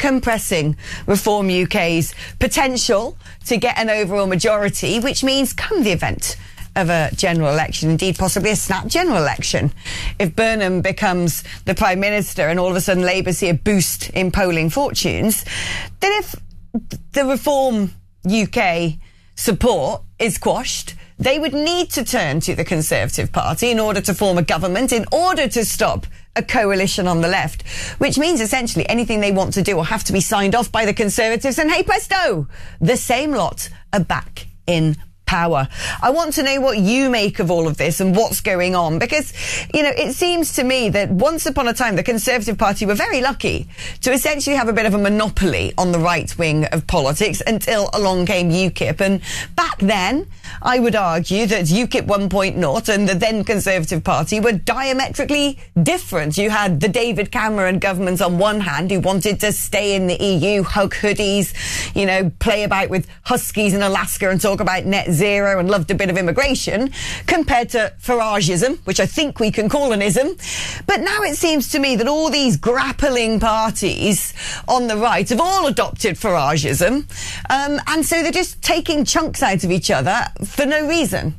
compressing Reform UK's potential to get an overall majority, which means come the event of a general election, indeed possibly a snap general election, if Burnham becomes the Prime Minister and all of a sudden Labour see a boost in polling fortunes, then if the Reform UK support is quashed, they would need to turn to the Conservative Party in order to form a government, in order to stop a coalition on the left, which means essentially anything they want to do will have to be signed off by the Conservatives, and hey presto, the same lot are back in power. I want to know what you make of all of this and what's going on, because, you know, it seems to me that once upon a time the Conservative Party were very lucky to essentially have a bit of a monopoly on the right wing of politics until along came UKIP, and back then I would argue that UKIP 1.0 and the then Conservative Party were diametrically different. You had the David Cameron government on one hand, who wanted to stay in the EU, hug hoodies, you know, play about with huskies in Alaska and talk about net zero and loved a bit of immigration, compared to Farageism, which I think we can call an ism. But now it seems to me that all these grappling parties on the right have all adopted Farageism, and so they're just taking chunks out of each other for no reason.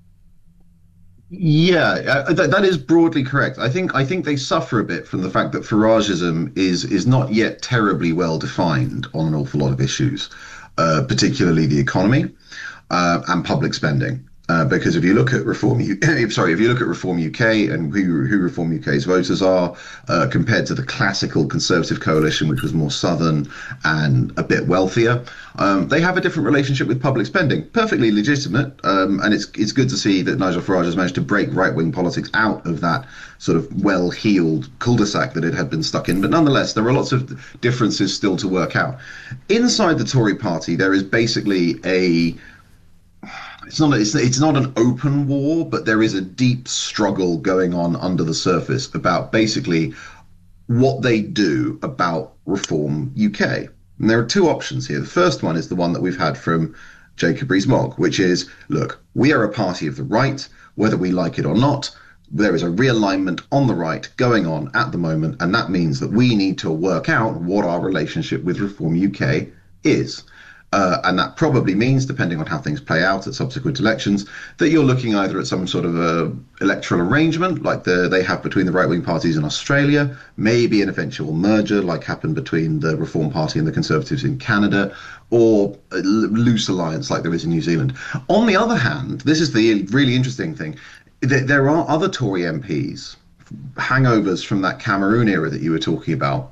Yeah, that is broadly correct. I think they suffer a bit from the fact that Farageism is not yet terribly well defined on an awful lot of issues, particularly the economy and public spending. Because if you look at Reform UK and who Reform UK's voters are, compared to the classical Conservative coalition, which was more southern and a bit wealthier, they have a different relationship with public spending. Perfectly legitimate, and it's good to see that Nigel Farage has managed to break right-wing politics out of that sort of well-heeled cul-de-sac that it had been stuck in. But nonetheless, there are lots of differences still to work out. Inside the Tory party, there is basically it's not an open war, but there is a deep struggle going on under the surface about basically what they do about Reform UK. And there are two options here. The first one is the one that we've had from Jacob Rees-Mogg, which is, look, we are a party of the right, whether we like it or not. There is a realignment on the right going on at the moment, and that means that we need to work out what our relationship with Reform UK is. And that probably means, depending on how things play out at subsequent elections, that you're looking either at some sort of electoral arrangement like they have between the right-wing parties in Australia, maybe an eventual merger like happened between the Reform Party and the Conservatives in Canada, or a loose alliance like there is in New Zealand. On the other hand, this is the really interesting thing, there are other Tory MPs, hangovers from that Cameroon era that you were talking about,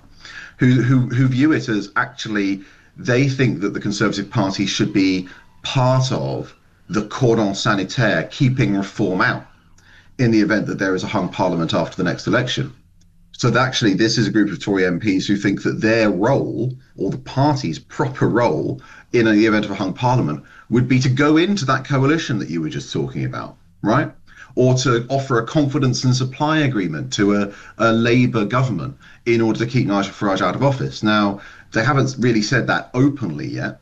who view it as actually they think that the Conservative Party should be part of the cordon sanitaire, keeping reform out in the event that there is a hung parliament after the next election. So that actually this is a group of Tory MPs who think that their role, or the party's proper role in the event of a hung parliament, would be to go into that coalition that you were just talking about, right? Or to offer a confidence and supply agreement to a Labour government in order to keep Nigel Farage out of office. Now, they haven't really said that openly yet,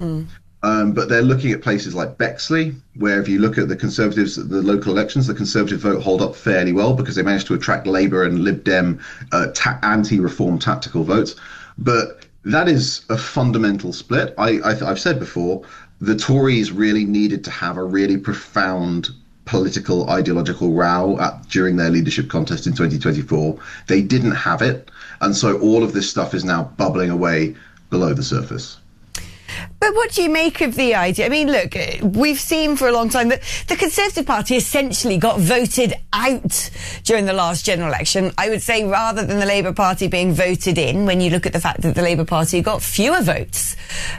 but they're looking at places like Bexley, where if you look at the Conservatives, the local elections, the Conservative vote hold up fairly well because they managed to attract Labour and Lib Dem anti-reform tactical votes. But that is a fundamental split. I've said before, the Tories really needed to have a really profound political ideological row during their leadership contest in 2024. They didn't have it, and so all of this stuff is now bubbling away below the surface. But what do you make of the idea? I mean, look, we've seen for a long time that the Conservative Party essentially got voted out during the last general election. I would say rather than the Labour Party being voted in, when you look at the fact that the Labour Party got fewer votes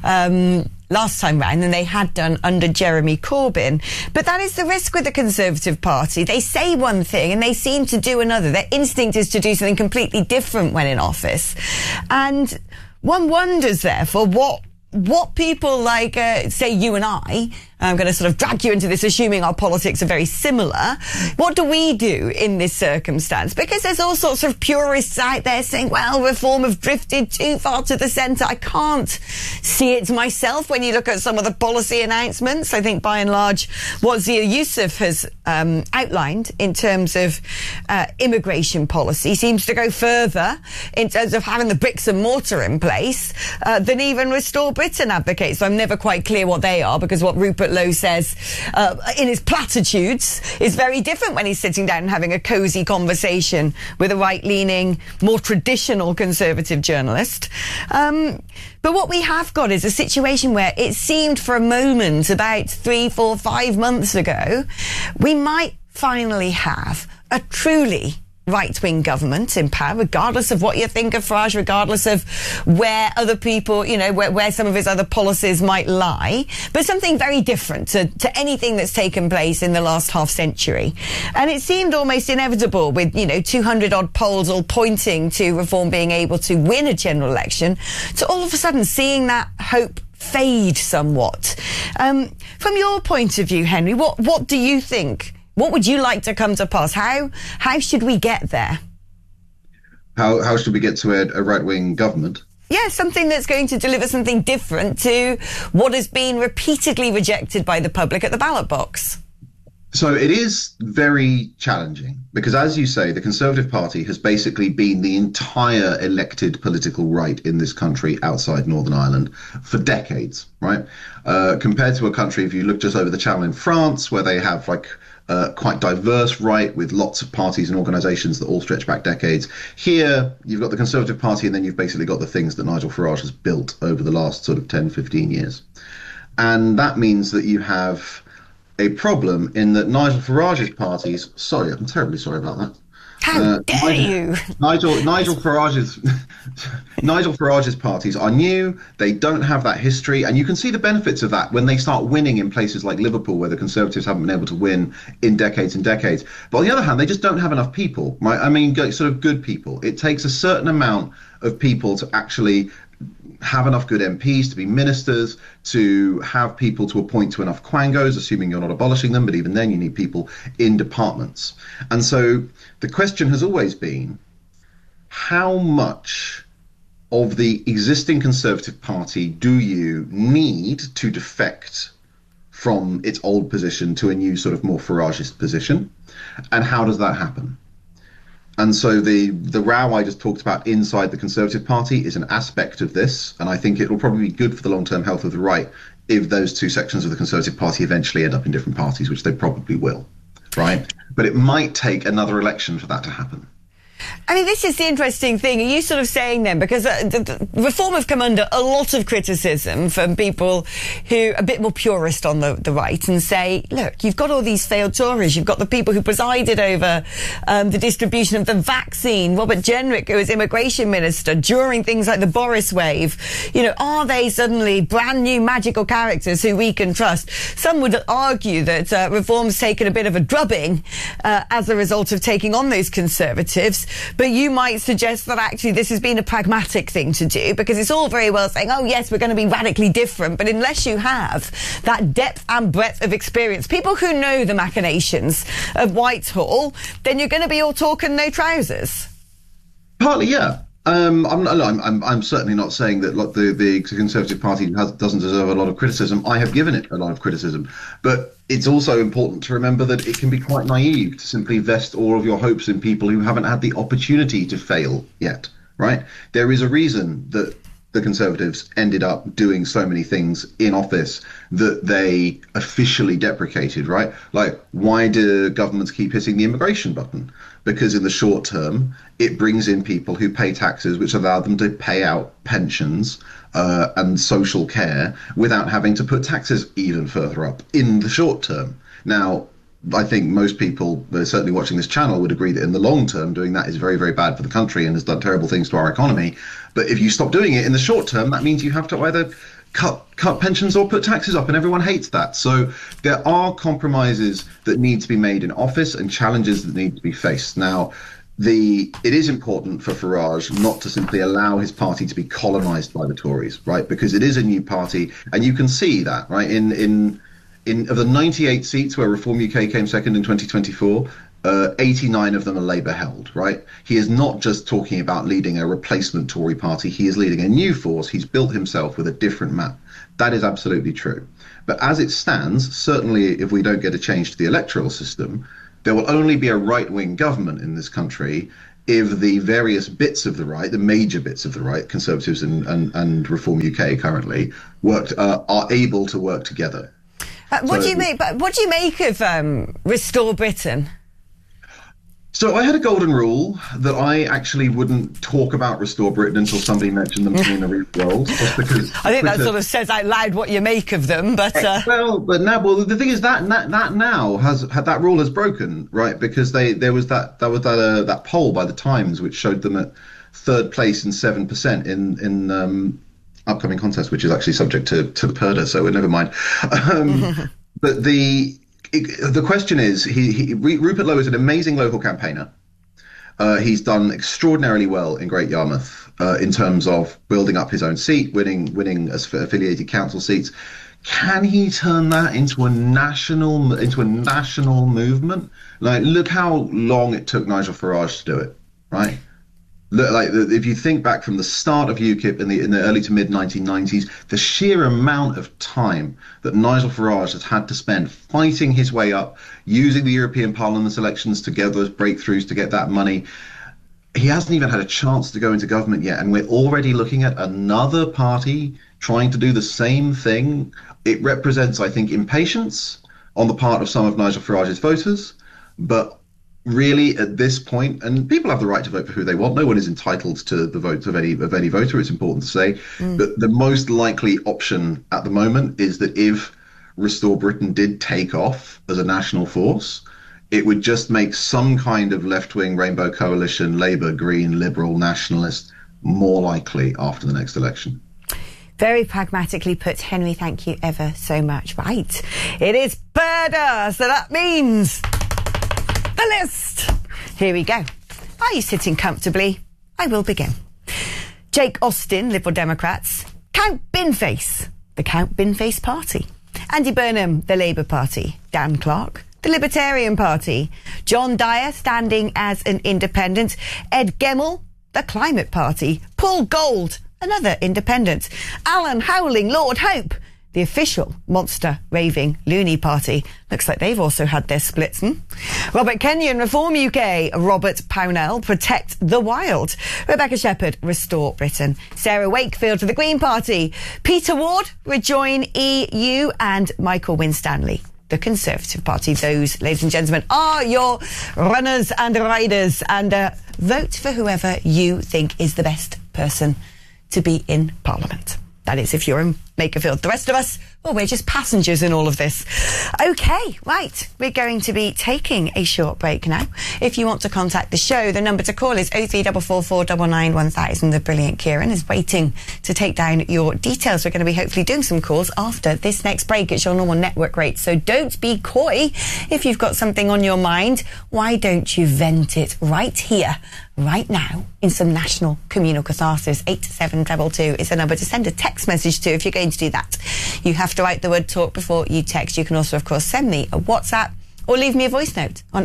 last time round than they had done under Jeremy Corbyn. But that is the risk with the Conservative Party. They say one thing and they seem to do another. Their instinct is to do something completely different when in office. And one wonders, therefore, what people like, say, you and I, I'm going to sort of drag you into this, assuming our politics are very similar. What do we do in this circumstance? Because there's all sorts of purists out there saying, well, reform have drifted too far to the centre. I can't see it myself when you look at some of the policy announcements. I think by and large what Zia Youssef has outlined in terms of immigration policy seems to go further in terms of having the bricks and mortar in place than even Restore Britain advocates. So I'm never quite clear what they are, because what Rupert Lowe says in his platitudes is very different when he's sitting down and having a cosy conversation with a right-leaning, more traditional Conservative journalist. But what we have got is a situation where it seemed for a moment about 3, 4, 5 months ago, we might finally have a truly right-wing government in power, regardless of what you think of Farage, regardless of where other people, you know, where some of his other policies might lie, but something very different to anything that's taken place in the last half century. And it seemed almost inevitable with, 200 odd polls all pointing to Reform being able to win a general election, to all of a sudden seeing that hope fade somewhat. From your point of view, Henry, what do you think? What would you like to come to pass? How should we get there? How should we get to a right-wing government? Yeah, something that's going to deliver something different to what has been repeatedly rejected by the public at the ballot box. So it is very challenging because, as you say, the Conservative Party has basically been the entire elected political right in this country outside Northern Ireland for decades, right? Compared to a country, if you look just over the channel in France, where they have quite diverse right with lots of parties and organisations that all stretch back decades. Here, you've got the Conservative Party, and then you've basically got the things that Nigel Farage has built over the last sort of 10, 15 years. And that means that you have a problem in that Nigel Farage's parties... Sorry, I'm terribly sorry about that. How dare you? Nigel Farage's parties are new. They don't have that history, and you can see the benefits of that when they start winning in places like Liverpool, where the Conservatives haven't been able to win in decades and decades. But on the other hand, they just don't have enough people, right? I mean, sort of good people. It takes a certain amount of people to actually have enough good MPs to be ministers, to have people to appoint to enough quangos, assuming you're not abolishing them, but even then you need people in departments. And so the question has always been, how much of the existing Conservative Party do you need to defect from its old position to a new sort of more Farageist position? And how does that happen? And so the row I just talked about inside the Conservative Party is an aspect of this, and I think it will probably be good for the long-term health of the right if those two sections of the Conservative Party eventually end up in different parties, which they probably will, right? But it might take another election for that to happen. I mean, this is the interesting thing. Are you sort of saying then, because the Reform have come under a lot of criticism from people who are a bit more purist on the right and say, look, you've got all these failed Tories. You've got the people who presided over the distribution of the vaccine, Robert Jenrick, who was immigration minister during things like the Boris wave. Are they suddenly brand new magical characters who we can trust? Some would argue that Reform's taken a bit of a drubbing as a result of taking on those Conservatives. But you might suggest that actually this has been a pragmatic thing to do, because it's all very well saying, oh, yes, we're going to be radically different. But unless you have that depth and breadth of experience, people who know the machinations of Whitehall, then you're going to be all talk and no trousers. Partly, yeah. I'm certainly not saying that the Conservative Party doesn't deserve a lot of criticism. I have given it a lot of criticism, but it's also important to remember that it can be quite naive to simply vest all of your hopes in people who haven't had the opportunity to fail yet, right? There is a reason that the Conservatives ended up doing so many things in office that they officially deprecated, right? Like, why do governments keep hitting the immigration button? Because in the short term, it brings in people who pay taxes, which allow them to pay out pensions and social care without having to put taxes even further up in the short term. Now, I think most people, certainly watching this channel, would agree that in the long term, doing that is very, very bad for the country and has done terrible things to our economy. But if you stop doing it in the short term, that means you have to either cut pensions or put taxes up, and everyone hates that. So there are compromises that need to be made in office and challenges that need to be faced. Now, it is important for Farage not to simply allow his party to be colonised by the Tories, right? Because it is a new party, and you can see that, right? of the 98 seats where Reform UK came second in 2024, 89 of them are Labour held, right? He is not just talking about leading a replacement Tory party. He is leading a new force. He's built himself with a different map. That is absolutely true. But as it stands, certainly if we don't get a change to the electoral system, there will only be a right-wing government in this country if the various bits of the right, the major bits of the right, Conservatives and Reform UK currently, are able to work together. What do you make of Restore Britain? So I had a golden rule that I actually wouldn't talk about Restore Britain until somebody mentioned them to me in the re-rolls. I think that sort of says out loud what you make of them, but... Well, the thing is that now that rule has broken, right? Because there was that poll by the Times which showed them at third place and 7% in upcoming contest, which is actually subject to the Purdah, so never mind. But the question is, Rupert Lowe is an amazing local campaigner. He's done extraordinarily well in Great Yarmouth in terms of building up his own seat, winning affiliated council seats. Can he turn that into a national movement? Like, look how long it took Nigel Farage to do it, right? Like, if you think back from the start of UKIP in the early to mid 1990s, the sheer amount of time that Nigel Farage has had to spend fighting his way up, using the European Parliament elections to get those breakthroughs to get that money, he hasn't even had a chance to go into government yet, and we're already looking at another party trying to do the same thing. It represents, I think, impatience on the part of some of Nigel Farage's voters, but really, at this point, and people have the right to vote for who they want. No one is entitled to the votes of any voter. It's important to say. But the most likely option at the moment is that if Restore Britain did take off as a national force, it would just make some kind of left-wing rainbow coalition, Labour, Green, Liberal, Nationalist, more likely after the next election. Very pragmatically put, Henry, thank you ever so much. Right, it is Purdah, so that means... the list. Here we go. Are you sitting comfortably? I will begin. Jake Austin, Liberal Democrats. Count Binface, the Count Binface Party. Andy Burnham, the Labour Party. Dan Clark, the Libertarian Party. John Dyer, standing as an independent. Ed Gemmell, the Climate Party. Paul Gold, another independent. Alan Howling, Lord Hope, the official monster raving loony party. Looks like they've also had their splits. Robert Kenyon, Reform UK. Robert Pownell, Protect the Wild. Rebecca Shepherd, Restore Britain. Sarah Wakefield for the Green Party. Peter Ward, Rejoin EU. And Michael Winstanley, the Conservative Party. Those, ladies and gentlemen, are your runners and riders. And vote for whoever you think is the best person to be in Parliament. That is, if you're in Makerfield. The rest of us, well, we're just passengers in all of this. OK, right. We're going to be taking a short break now. If you want to contact the show, the number to call is 03444991000. The brilliant Kieran is waiting to take down your details. We're going to be hopefully doing some calls after this next break. It's your normal network rate, so don't be coy. If you've got something on your mind, why don't you vent it right here, right now, in some national communal catharsis? 87222 is the number to send a text message to if you're going to do that. You have to write the word talk before you text. You can also, of course, send me a WhatsApp or leave me a voice note on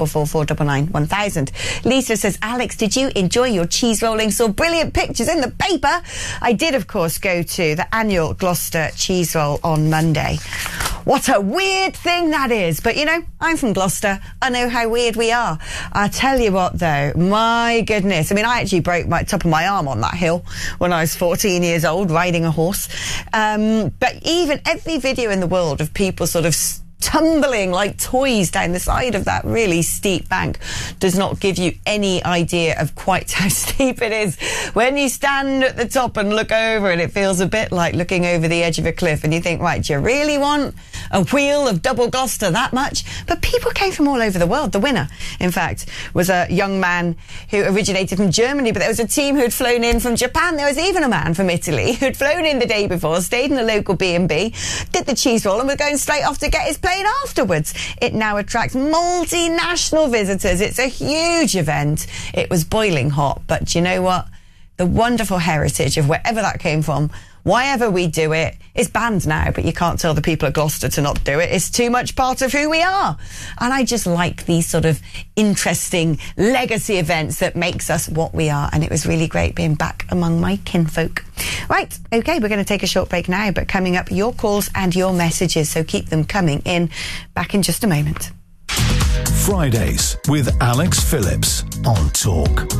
03444991000. Lisa says, Alex, did you enjoy your cheese rolling? Saw brilliant pictures in the paper. I did, of course, go to the annual Gloucester cheese roll on Monday. What a weird thing that is. But, you know, I'm from Gloucester. I know how weird we are. I tell you what, though, my goodness. I mean, I actually broke my top of my arm on that hill when I was 14 years old, riding a horse. But even every video in the world of people sort of tumbling like toys down the side of that really steep bank does not give you any idea of quite how steep it is. When you stand at the top and look over it, it feels a bit like looking over the edge of a cliff, and you think, right, do you really want a wheel of double Gloucester that much? But people came from all over the world. The winner, in fact, was a young man who originated from Germany, but there was a team who'd flown in from Japan. There was even a man from Italy who'd flown in the day before, stayed in a local B&B, did the cheese roll, and was going straight off to get his plane afterwards. It now attracts multinational visitors. It's a huge event. It was boiling hot, but do you know what? The wonderful heritage of wherever that came from why we do it. It's banned now, but you can't tell the people at Gloucester to not do it. It's too much part of who we are. And I just like these sort of interesting legacy events that makes us what we are. And it was really great being back among my kinfolk. Right, OK, we're going to take a short break now, but coming up, your calls and your messages, so keep them coming in. Back in just a moment. Fridays with Alex Phillips on Talk.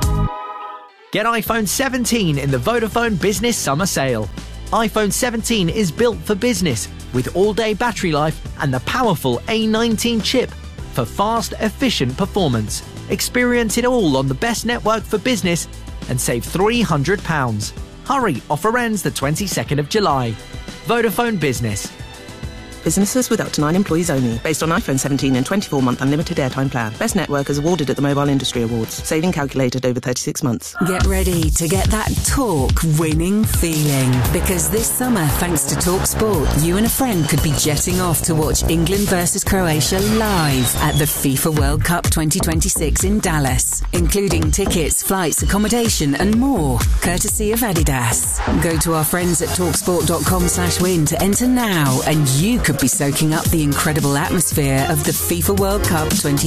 Get iPhone 17 in the Vodafone Business Summer Sale. iPhone 17 is built for business with all-day battery life and the powerful A19 chip for fast, efficient performance. Experience it all on the best network for business and save £300. Hurry, offer ends the 22nd of July. Vodafone Business. Businesses with up to 9 employees only. Based on iPhone 17 and 24-month unlimited airtime plan. Best network is awarded at the Mobile Industry Awards. Saving calculated over 36 months. Get ready to get that Talk winning feeling. Because this summer, thanks to Talk Sport, you and a friend could be jetting off to watch England versus Croatia live at the FIFA World Cup 2026 in Dallas. Including tickets, flights, accommodation and more. Courtesy of Adidas. Go to our friends at talksport.com/win to enter now and you could be soaking up the incredible atmosphere of the FIFA World Cup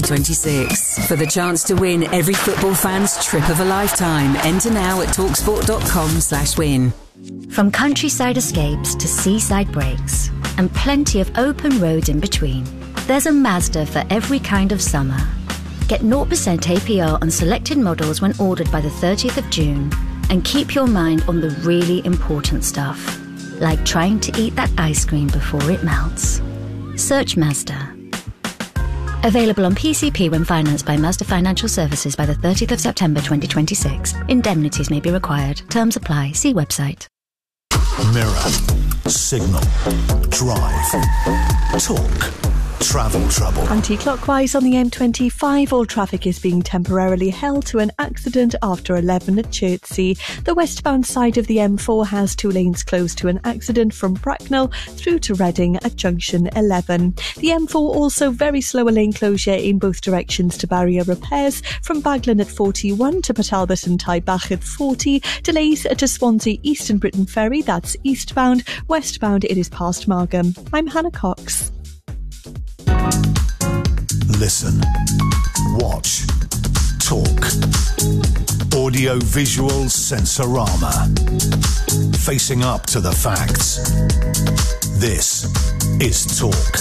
2026. For the chance to win every football fan's trip of a lifetime, enter now at talksport.com/win. From countryside escapes to seaside breaks, and plenty of open roads in between, there's a Mazda for every kind of summer. Get 0% APR on selected models when ordered by the 30th of June, and keep your mind on the really important stuff. Like trying to eat that ice cream before it melts. Search Mazda. Available on PCP when financed by Mazda Financial Services by the 30th of September 2026. Indemnities may be required. Terms apply. See website. Mirror, signal, drive, talk, travel trouble. Anti-clockwise on the M25, all traffic is being temporarily held to an accident after 11 at Chertsey. The westbound side of the M4 has 2 lanes closed to an accident from Bracknell through to Reading at junction 11. The M4 also very slow, a lane closure in both directions to barrier repairs from Baglan at 41 to Port Talbot and Taibach at 40. Delays to Swansea Eastern Britain Ferry, that's eastbound. Westbound it is past Margam. I'm Hannah Cox. Listen, watch, talk. Audio-visual sensorama. Facing up to the facts. This is Talk.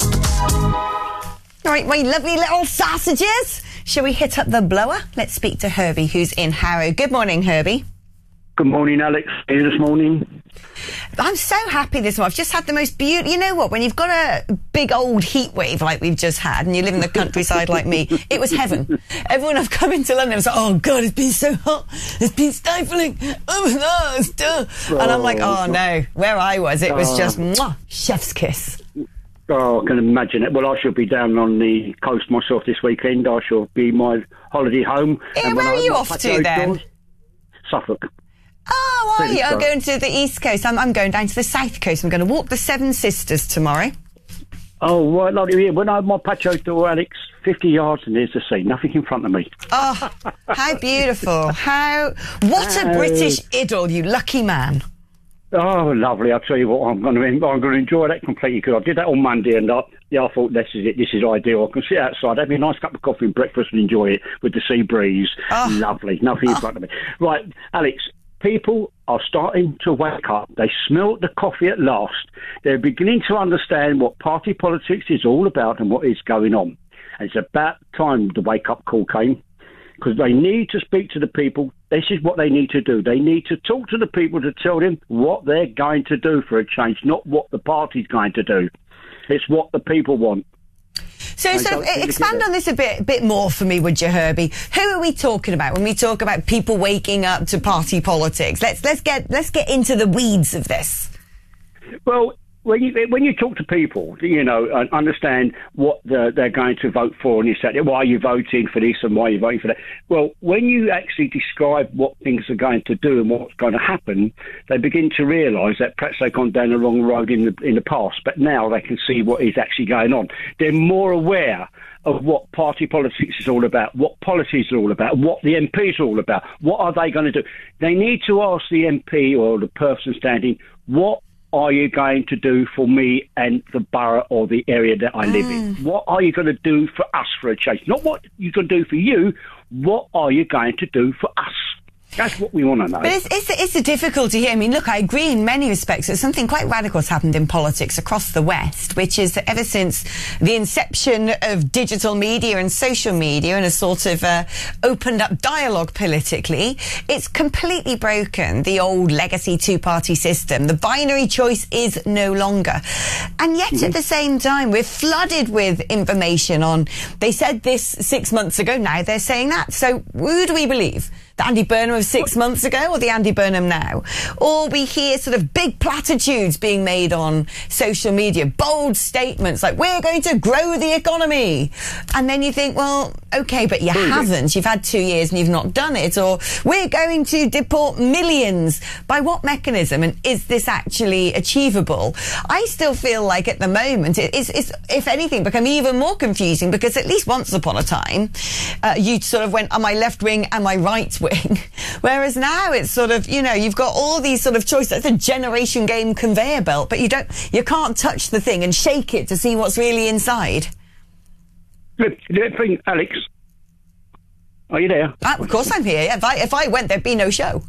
All right, my lovely little sausages. Shall we hit up the blower? Let's speak to Herbie, who's in Harrow. Good morning, Herbie. Good morning, Alex. Here this morning. I'm so happy this morning. I've just had the most beautiful... You know what? When you've got a big old heat wave like we've just had and you live in the countryside like me, it was heaven. Everyone I've come into London was like, oh, God, it's been so hot. It's been stifling. Oh, no, it's still... And I'm like, oh, no. Where I was, it was just chef's kiss. Oh, I can imagine it. Well, I shall be down on the coast myself this weekend. I shall be my holiday home. Yeah, where are you off to then? Suffolk. Oh, are you? I'm going to the East Coast. I'm going down to the South Coast. I'm going to walk the Seven Sisters tomorrow. Oh, right, lovely. When I have my patio door, Alex, 50 yards and there's the sea. Nothing in front of me. Oh, how beautiful. What a British idyll, you lucky man. Oh, lovely. I'll tell you what, I'm going to enjoy that completely because I did that on Monday and I thought this is it. This is ideal. I can sit outside, have a nice cup of coffee and breakfast and enjoy it with the sea breeze. Oh. Lovely. Nothing in front of me. Right, Alex. People are starting to wake up. They smelt the coffee at last. They're beginning to understand what party politics is all about and what is going on. And it's about time the wake-up call came because they need to speak to the people. This is what they need to do. They need to talk to the people to tell them what they're going to do for a change, not what the party's going to do. It's what the people want. So sort of expand on this a bit more for me, would you, Herbie? Who are we talking about when we talk about people waking up to party politics? Let's get into the weeds of this. Well, when you talk to people, and understand what they're going to vote for, and you say, why are you voting for this and why are you voting for that? Well, when you actually describe what things are going to do and what's going to happen, they begin to realise that perhaps they've gone down the wrong road in the past, but now they can see what is actually going on. They're more aware of what party politics is all about, what policies are all about, what the MPs are all about. What are they going to do? They need to ask the MP or the person standing, what are you going to do for me and the borough or the area that I live in? What are you going to do for us for a change? Not what you're going to do for you. What are you going to do for us? That's what we want to know. But it's a difficulty here. I mean, look, I agree in many respects that something quite radical has happened in politics across the West, which is that ever since the inception of digital media and social media and a sort of opened up dialogue politically, it's completely broken the old legacy two-party system. The binary choice is no longer. And yet at the same time, we're flooded with information on, they said this 6 months ago, now they're saying that. So who do we believe? The Andy Burnham of 6 months ago or the Andy Burnham now? Or we hear sort of big platitudes being made on social media, bold statements like, we're going to grow the economy. And then you think, well, OK, but you haven't. You've had 2 years and you've not done it. Or we're going to deport millions. By what mechanism? And is this actually achievable? I still feel like at the moment it's if anything, become even more confusing, because at least once upon a time, you sort of went, am I left wing, am I right wing? Whereas now it's sort of, you've got all these sort of choices. It's a generation game conveyor belt, but you can't touch the thing and shake it to see what's really inside. Alex, are you there? Of course I'm here. If I went, there'd be no show.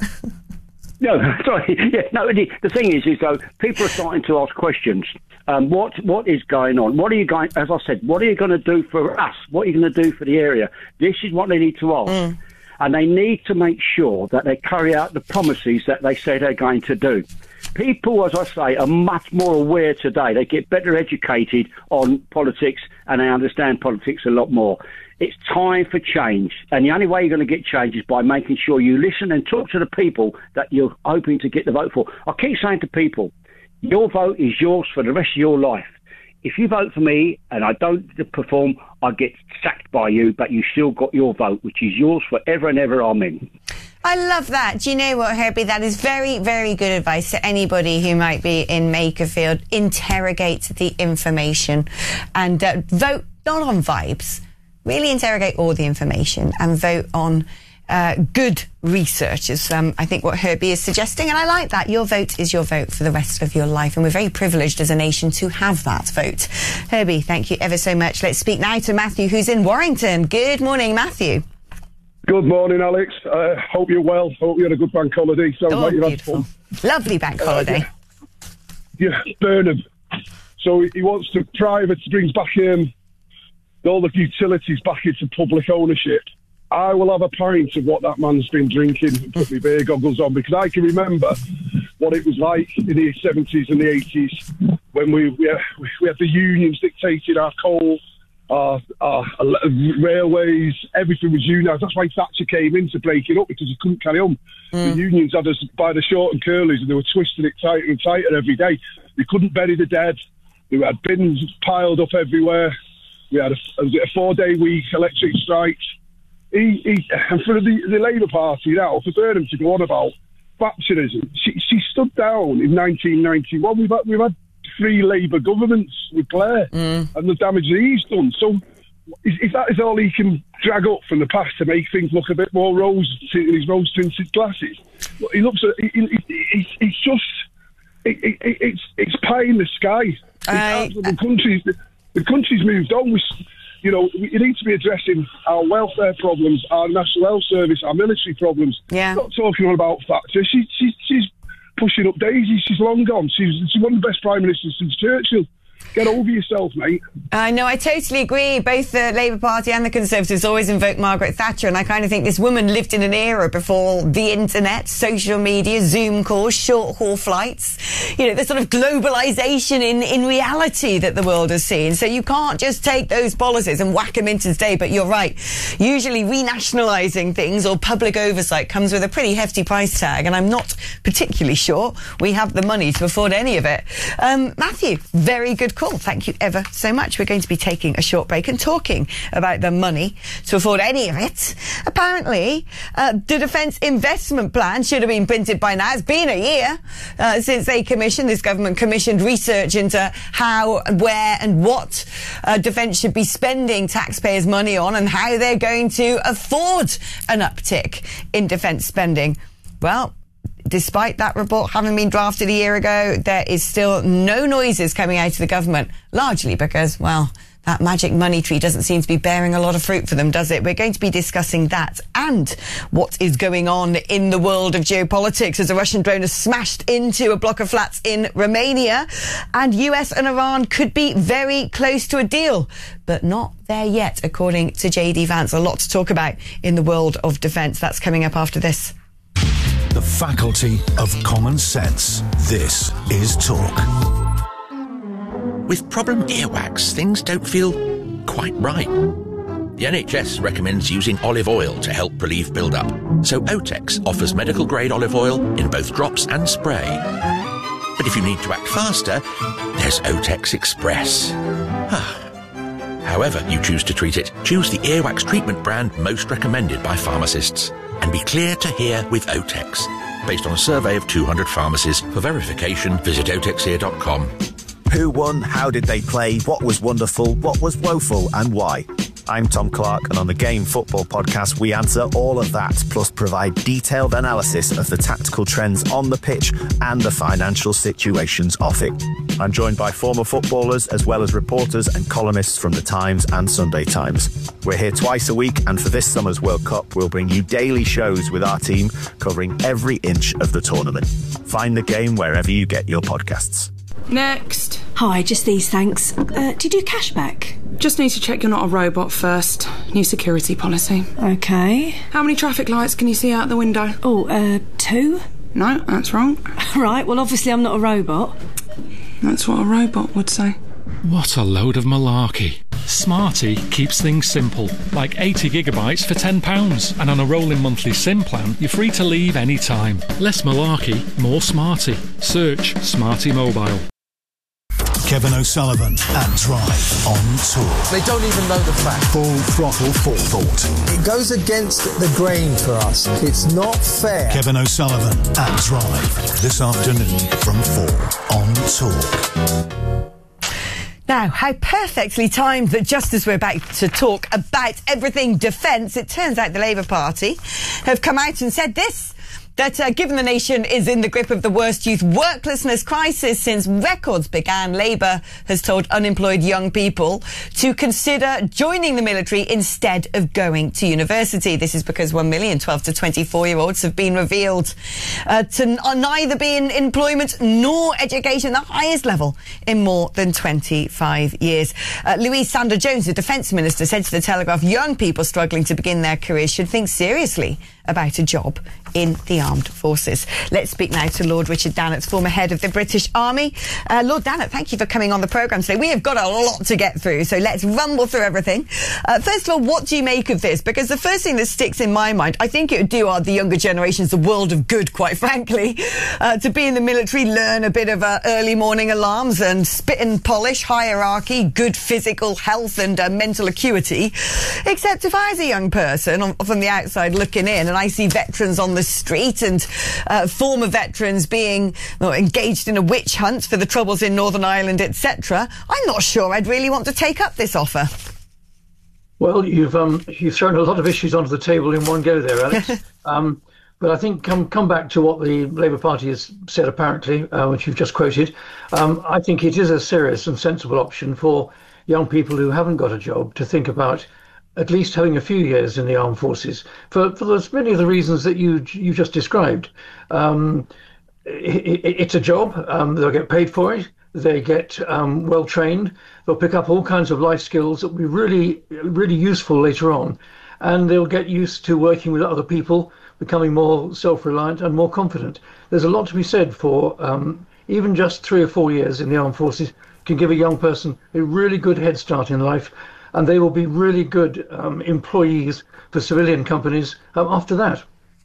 No, sorry. Yeah, no. The thing is though, people are starting to ask questions. What is going on? As I said, what are you going to do for us? What are you going to do for the area? This is what they need to ask. And they need to make sure that they carry out the promises that they say they're going to do. People, as I say, are much more aware today. They get better educated on politics and they understand politics a lot more. It's time for change. And the only way you're going to get change is by making sure you listen and talk to the people that you're hoping to get the vote for. I keep saying to people, your vote is yours for the rest of your life. If you vote for me and I don't perform, I get sacked by you, but you still got your vote, which is yours forever and ever. Amen. I love that. Do you know what, Herbie? That is very, very good advice to anybody who might be in Makerfield. Interrogate the information and vote not on vibes. Really interrogate all the information and vote on good research is, I think, what Herbie is suggesting. And I like that. Your vote is your vote for the rest of your life. And we're very privileged as a nation to have that vote. Herbie, thank you ever so much. Let's speak now to Matthew, who's in Warrington. Good morning, Matthew. Good morning, Alex. Hope you're well. Hope you had a good bank holiday. Sounds like you had fun. Lovely bank holiday. Yeah, Burnham. So he wants to brings back all the utilities back into public ownership. I will have a pint of what that man's been drinking and put my beer goggles on, because I can remember what it was like in the 70s and the 80s when we had the unions dictating our coal, our railways, everything was unionised. That's why Thatcher came in to break it up, because he couldn't carry on. The unions had us by the short and curlies, and they were twisting it tighter and tighter every day. They couldn't bury the dead. They had bins piled up everywhere. We had a 4-day week, electric strikes. And for the Labour Party now, for Burnham to go on about Thatcherism, she stood down in 1991. We've had 3 Labour governments with Blair, and the damage that he's done. So if that is all he can drag up from the past to make things look a bit more in his rose-tinted glasses, he looks at it's just it's pie in the sky. The country's moved on. You need to be addressing our welfare problems, our National Health Service, our military problems. Yeah. Not talking all about Thatcher. She's pushing up daisies. She's long gone. She's one of the best prime ministers since Churchill. Get over yourself, mate. I know, I totally agree. Both the Labour Party and the Conservatives always invoke Margaret Thatcher, and I kind of think this woman lived in an era before the internet, social media, Zoom calls, short-haul flights. the sort of globalisation in reality that the world has seen. So you can't just take those policies and whack them into today. But you're right. Usually renationalising things or public oversight comes with a pretty hefty price tag, and I'm not particularly sure we have the money to afford any of it. Matthew, very good call. Thank you ever so much. We're going to be taking a short break and talking about the money to afford any of it. Apparently, the Defence Investment Plan should have been printed by now. It's been a year since this government commissioned research into how, where and what defence should be spending taxpayers' money on and how they're going to afford an uptick in defence spending. Well, despite that report having been drafted a year ago, there is still no noises coming out of the government, largely because, well, that magic money tree doesn't seem to be bearing a lot of fruit for them, does it? We're going to be discussing that and what is going on in the world of geopolitics as a Russian drone has smashed into a block of flats in Romania, and US and Iran could be very close to a deal, but not there yet, according to JD Vance. A lot to talk about in the world of defence. That's coming up after this. The faculty of common sense. This is Talk. With problem earwax, things don't feel quite right. The NHS recommends using olive oil to help relieve build-up, so Otex offers medical-grade olive oil in both drops and spray. But if you need to act faster, there's Otex Express. However you choose to treat it, choose the earwax treatment brand most recommended by pharmacists. And be clear to hear with Otex. Based on a survey of 200 pharmacies. For verification, visit otexear.com. Who won? How did they play? What was wonderful? What was woeful? And why? I'm Tom Clark, and on the Game Football Podcast, we answer all of that, plus provide detailed analysis of the tactical trends on the pitch and the financial situations off it. I'm joined by former footballers, as well as reporters and columnists from The Times and Sunday Times. We're here twice a week, and for this summer's World Cup, we'll bring you daily shows with our team covering every inch of the tournament. Find the game wherever you get your podcasts. Next. Hi, just these, thanks. Do you do cashback? Just need to check you're not a robot first. New security policy. Okay. How many traffic lights can you see out the window? 2? No, that's wrong. Right, well, obviously I'm not a robot. That's what a robot would say. What a load of malarkey. Smarty keeps things simple, like 80 gigabytes for £10. And on a rolling monthly SIM plan, you're free to leave any time. Less malarkey, more Smarty. Search Smarty Mobile. Kevin O'Sullivan and Drive on Tour. They don't even know the fact. Full throttle forethought. It goes against the grain for us. It's not fair. Kevin O'Sullivan and Drive this afternoon from 4 on Talk. Now, how perfectly timed that just as we're about to talk about everything defence, it turns out the Labour Party have come out and said this, that given the nation is in the grip of the worst youth worklessness crisis since records began, Labour has told unemployed young people to consider joining the military instead of going to university. This is because 1 million 12 to 24-year-olds have been revealed to neither be in employment nor education at the highest level in more than 25 years. Louise Sanders-Jones, the Defence Minister, said to The Telegraph, young people struggling to begin their careers should think seriously about a job in the armed forces. Let's speak now to Lord Richard Dannatt, former head of the British Army. Lord Dannatt, thank you for coming on the programme today. We have got a lot to get through, so let's rumble through everything. First of all, what do you make of this? Because the first thing that sticks in my mind, I think it would do the younger generations the world of good, quite frankly, to be in the military, learn a bit of early morning alarms and spit and polish, hierarchy, good physical health and mental acuity. Except if I was a young person from the outside looking in and I see veterans on the street and former veterans being engaged in a witch hunt for the troubles in Northern Ireland, etc., I'm not sure I'd really want to take up this offer. Well, you've thrown a lot of issues onto the table in one go there, Alex. But I think come back to what the Labour Party has said, apparently, which you've just quoted. I think it is a serious and sensible option for young people who haven't got a job to think about at least having a few years in the armed forces for many of the reasons that you just described. It's a job. They'll get paid for it. They get well trained. They'll pick up all kinds of life skills that will be really, really useful later on. And they'll get used to working with other people, becoming more self-reliant and more confident. There's a lot to be said for even just 3 or 4 years in the armed forces can give a young person a really good head start in life, and they will be really good employees for civilian companies after that.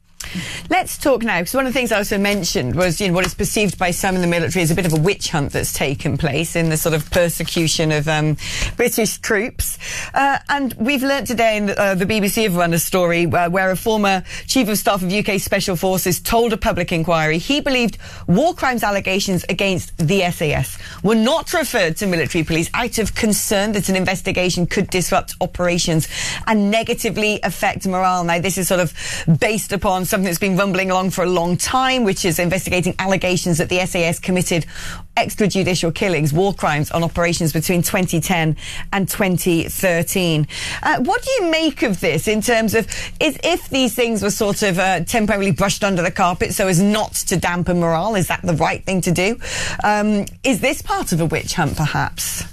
Let's talk now, because one of the things I also mentioned was, what is perceived by some in the military as a bit of a witch hunt that's taken place in the sort of persecution of British troops. And we've learnt today in the BBC have run a story where a former Chief of Staff of UK Special Forces told a public inquiry he believed war crimes allegations against the SAS were not referred to military police out of concern that an investigation could disrupt operations and negatively affect morale. Now, this is sort of based upon something that's been rumbling along for a long time, which is investigating allegations that the SAS committed extrajudicial killings, war crimes on operations between 2010 and 2013. What do you make of this in terms of if these things were sort of temporarily brushed under the carpet so as not to dampen morale? Is that the right thing to do? Is this part of a witch hunt, perhaps?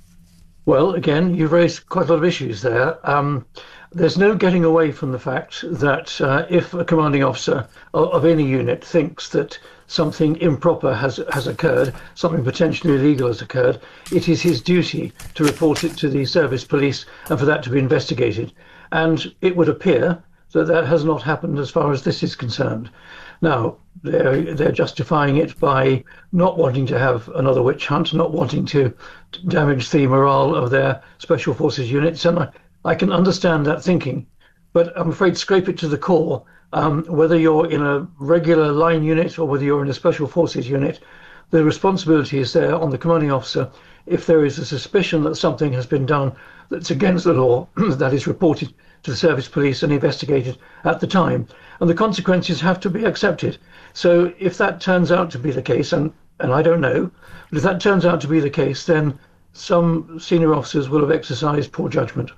Well, again, you've raised quite a lot of issues there. There's no getting away from the fact that if a commanding officer of any unit thinks that something improper has occurred, something potentially illegal has occurred, it is his duty to report it to the service police and for that to be investigated. And it would appear that that has not happened as far as this is concerned. Now, they're justifying it by not wanting to have another witch hunt, not wanting to damage the morale of their special forces units, and I can understand that thinking, but I'm afraid scrape it to the core. Whether you're in a regular line unit or whether you're in a special forces unit, the responsibility is there on the commanding officer. If there is a suspicion that something has been done that's against the law, that is reported to the service police and investigated at the time, and the consequences have to be accepted. So if that turns out to be the case, and I don't know, but if that turns out to be the case, then some senior officers will have exercised poor judgment.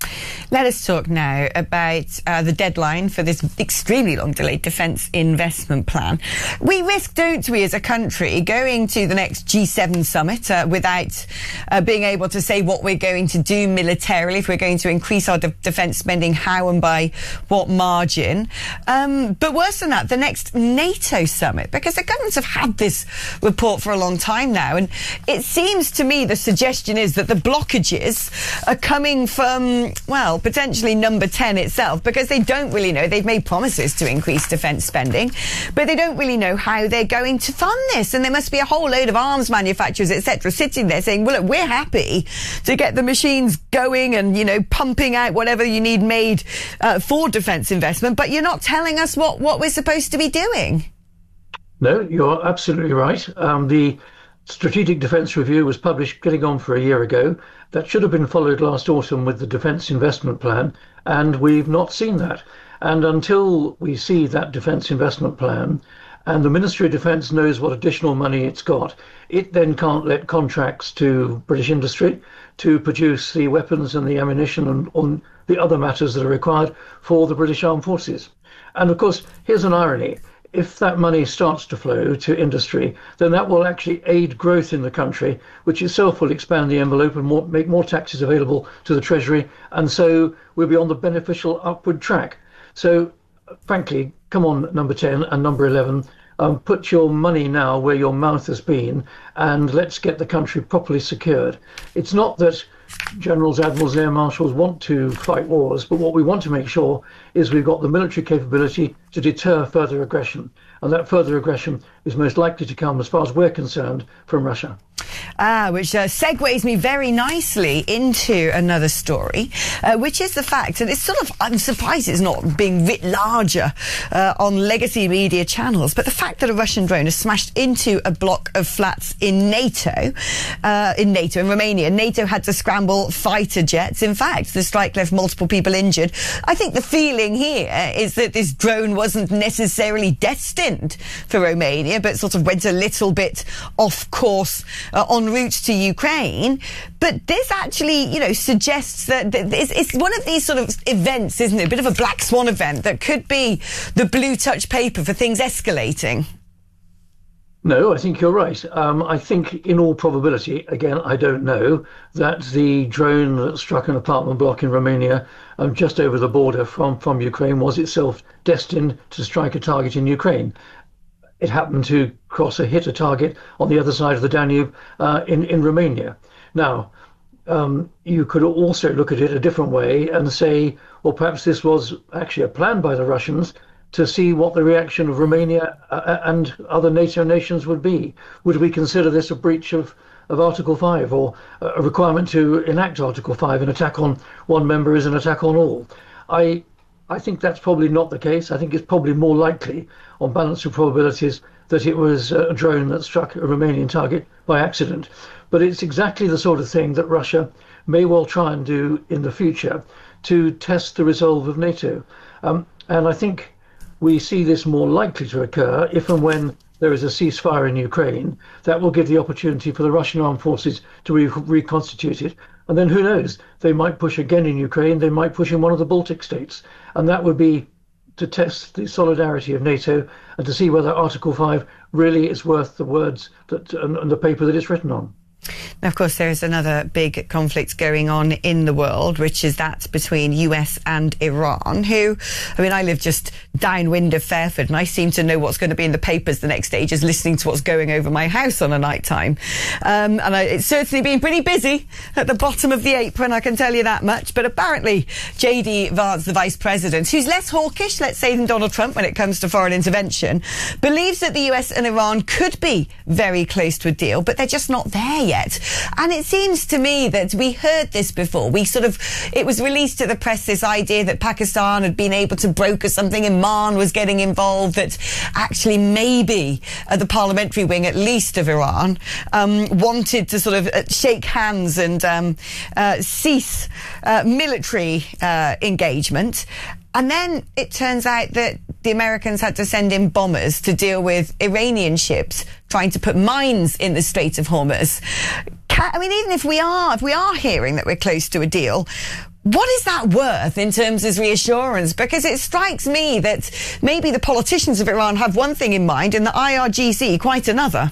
Let us talk now about the deadline for this extremely long delayed defence investment plan. We risk, don't we, as a country, going to the next G7 summit without being able to say what we're going to do militarily, if we're going to increase our defence spending, how and by what margin. But worse than that, the next NATO summit, because the governments have had this report for a long time now, and it seems to me the suggestion is that the blockages are coming from, well, potentially number 10 itself, because they don't really know. They've made promises to increase defence spending, but they don't really know how they're going to fund this. And there must be a whole load of arms manufacturers, etc., sitting there saying, well, look, we're happy to get the machines going and, pumping out whatever you need made for defence investment, but you're not telling us what we're supposed to be doing. No, you're absolutely right. The Strategic Defence Review was published getting on for a year ago. That should have been followed last autumn with the Defence Investment Plan, and we've not seen that. And until we see that Defence Investment Plan, and the Ministry of Defence knows what additional money it's got, it then can't let contracts to British industry to produce the weapons and the ammunition and on the other matters that are required for the British Armed Forces. And of course, here's an irony. If that money starts to flow to industry, then that will actually aid growth in the country, which itself will expand the envelope and make more taxes available to the Treasury. And so we'll be on the beneficial upward track. So, frankly, come on, number 10 and number 11, put your money now where your mouth has been, and let's get the country properly secured. It's not that generals, admirals, air marshals want to fight wars, but what we want to make sure is we've got the military capability to deter further aggression, and that further aggression is most likely to come, as far as we're concerned, from Russia. Which segues me very nicely into another story, which is the fact, and it's sort of, I'm surprised it's not being writ larger on legacy media channels, but the fact that a Russian drone has smashed into a block of flats in NATO, in Romania. NATO had to scramble fighter jets. In fact, the strike left multiple people injured. I think the feeling here is that this drone wasn't necessarily destined for Romania, but sort of went a little bit off course en route to Ukraine. But this actually, suggests that it's one of these sort of events, isn't it? A bit of a black swan event that could be the blue touch paper for things escalating. No, I think you're right. I think in all probability, again, I don't know, that the drone that struck an apartment block in Romania just over the border from Ukraine was itself destined to strike a target in Ukraine. it happened to hit a target on the other side of the Danube in Romania. Now, you could also look at it a different way and say, well, perhaps this was actually a plan by the Russians to see what the reaction of Romania and other NATO nations would be. Would we consider this a breach of Article 5, or a requirement to enact Article 5? An attack on one member is an attack on all. I think that's probably not the case. I think it's probably more likely, on balance of probabilities, that it was a drone that struck a Romanian target by accident. But it's exactly the sort of thing that Russia may well try and do in the future to test the resolve of NATO. And I think we see this more likely to occur if and when there is a ceasefire in Ukraine. That will give the opportunity for the Russian armed forces to reconstitute it. And then who knows, they might push again in Ukraine, they might push in one of the Baltic states. And that would be to test the solidarity of NATO and to see whether Article 5 really is worth the words and the paper that it's written on. Now, of course, there is another big conflict going on in the world, which is that between US and Iran, who, I mean, I live just downwind of Fairford, and I seem to know what's going to be in the papers the next day, just listening to what's going over my house on a night time. It's certainly been pretty busy at the bottom of the apron, I can tell you that much. But apparently, J.D. Vance, the Vice President, who's less hawkish, let's say, than Donald Trump when it comes to foreign intervention, believes that the US and Iran could be very close to a deal, but they're just not there yet. And it seems to me that we heard this before. It was released to the press, this idea that Pakistan had been able to broker something, Oman was getting involved, that actually maybe the parliamentary wing, at least of Iran, wanted to sort of shake hands and cease military engagement. And then it turns out that the Americans had to send in bombers to deal with Iranian ships trying to put mines in the Strait of Hormuz. I mean, even if we are hearing that we're close to a deal, what is that worth in terms of reassurance? Because it strikes me that maybe the politicians of Iran have one thing in mind and the IRGC quite another.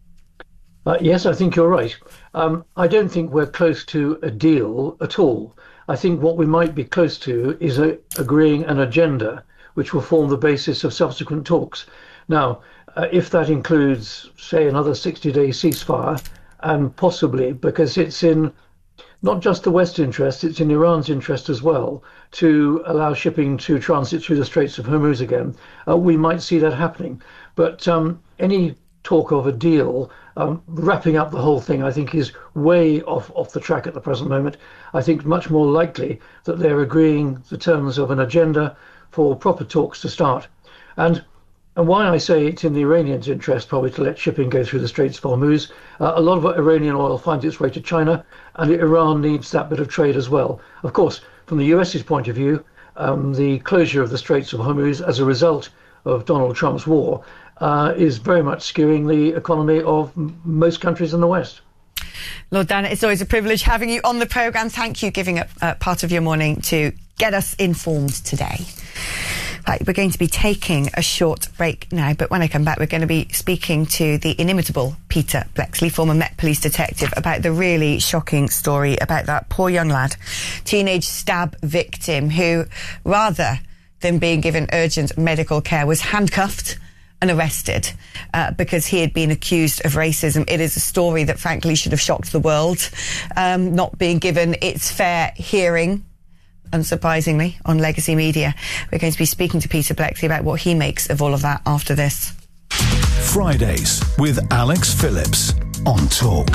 Yes, I think you're right. I don't think we're close to a deal at all. I think what we might be close to is agreeing an agenda which will form the basis of subsequent talks. Now, if that includes, say, another 60-day ceasefire, and possibly, because it's in not just the West's interest, it's in Iran's interest as well, to allow shipping to transit through the Straits of Hormuz again, we might see that happening. But any talk of a deal, wrapping up the whole thing, I think is way off the track at the present moment. I think much more likely that they're agreeing the terms of an agenda for proper talks to start. And why I say it's in the Iranians' interest probably to let shipping go through the Straits of Hormuz. A lot of Iranian oil finds its way to China, and Iran needs that bit of trade as well. Of course, from the US's point of view, the closure of the Straits of Hormuz as a result of Donald Trump's war is very much skewing the economy of most countries in the West. Lord Dan, it's always a privilege having you on the programme. Thank you for giving up part of your morning to get us informed today. Right, we're going to be taking a short break now, but when I come back, we're going to be speaking to the inimitable Peter Bleksley, former Met Police detective, about the really shocking story about that poor young lad, teenage stab victim, who, rather than being given urgent medical care, was handcuffed and arrested because he had been accused of racism. It is a story that, frankly, should have shocked the world, not being given its fair hearing, unsurprisingly, on legacy media. We're going to be speaking to Peter Bleksley about what he makes of all of that after this. Fridays with Alex Phillips on Talk.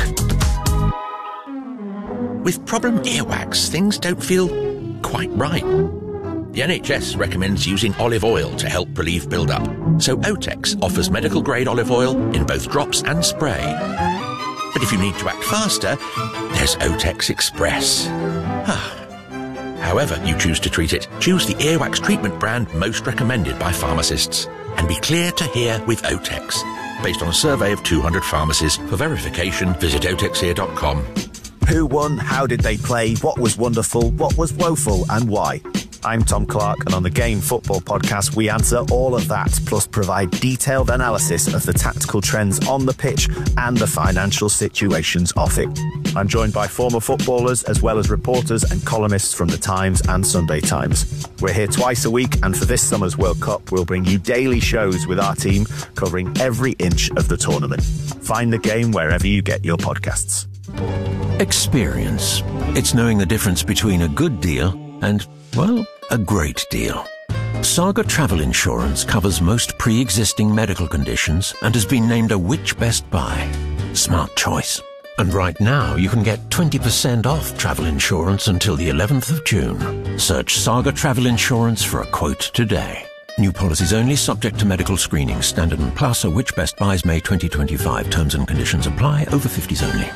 With problem earwax, things don't feel quite right. The NHS recommends using olive oil to help relieve build-up, so Otex offers medical-grade olive oil in both drops and spray. But if you need to act faster, there's Otex Express. However you choose to treat it, choose the earwax treatment brand most recommended by pharmacists. And be clear to hear with Otex. Based on a survey of 200 pharmacies. For verification, visit otexear.com. Who won? How did they play? What was wonderful? What was woeful? And why? I'm Tom Clark, and on the Game Football Podcast, we answer all of that, plus provide detailed analysis of the tactical trends on the pitch and the financial situations off it. I'm joined by former footballers as well as reporters and columnists from The Times and Sunday Times. We're here twice a week, and for this summer's World Cup, we'll bring you daily shows with our team covering every inch of the tournament. Find The Game wherever you get your podcasts. Experience. It's knowing the difference between a good deal and, well, a great deal. Saga Travel Insurance covers most pre-existing medical conditions and has been named a Which Best Buy. Smart choice. And right now you can get 20% off travel insurance until the 11th of June. Search Saga Travel Insurance for a quote today. New policies only, subject to medical screening. Standard and Plus are Which Best Buys May 2025. Terms and conditions apply. Over 50s only.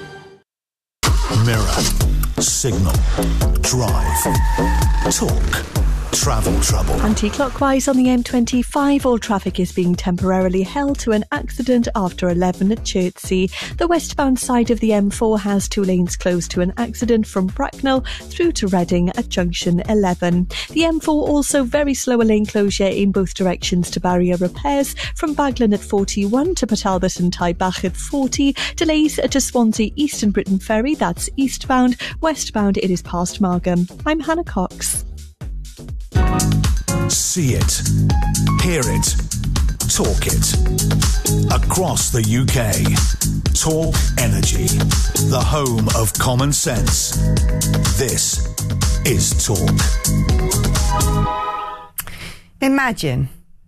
Mirror, Signal, Drive, Talk, Travel Trouble. Anti-clockwise on the M25, all traffic is being temporarily held to an accident after 11 at Chertsey. The westbound side of the M4 has 2 lanes closed to an accident from Bracknell through to Reading at junction 11. The M4 also very slow a lane closure in both directions to barrier repairs from Baglan at 41 to Port Talbot and Taibach at 40. Delays to Swansea Eastern Britain Ferry, that's eastbound. Westbound it is past Margam. I'm Hannah Cox. See it, hear it, talk it. Across the UK, Talk Energy, the home of common sense. This is Talk. Imagine